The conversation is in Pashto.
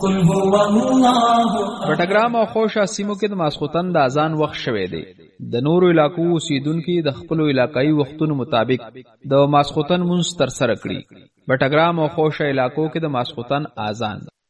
قل هو الله. بټګرام او خوشا سیمو کې د ماسخوتن د اذان وخت شوه دی. د نورو علاقو اوسیدونکو د خپل علاقايي وختونو مطابق د ماسخوتن منځ تر سره کړي. بټګرام او خوشا علاقو کې د ماسخوتن اذان